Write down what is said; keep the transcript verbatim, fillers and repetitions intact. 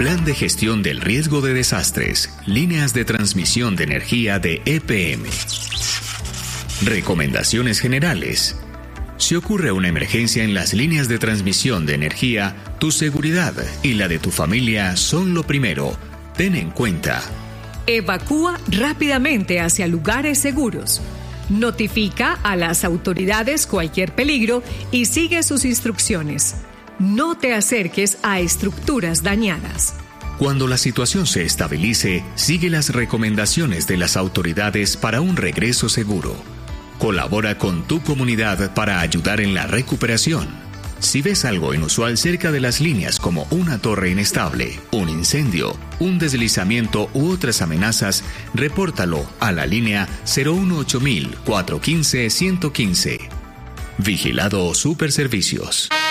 Plan de Gestión del Riesgo de Desastres, Líneas de Transmisión de Energía de E P M. Recomendaciones generales. Si ocurre una emergencia en las líneas de transmisión de energía, tu seguridad y la de tu familia son lo primero. Ten en cuenta. Evacúa rápidamente hacia lugares seguros. Notifica a las autoridades cualquier peligro y sigue sus instrucciones. No te acerques a estructuras dañadas. Cuando la situación se estabilice, sigue las recomendaciones de las autoridades para un regreso seguro. Colabora con tu comunidad para ayudar en la recuperación. Si ves algo inusual cerca de las líneas como una torre inestable, un incendio, un deslizamiento u otras amenazas, repórtalo a la línea cero uno ocho mil, cuatrocientos quince, ciento quince. Vigilado Superservicios.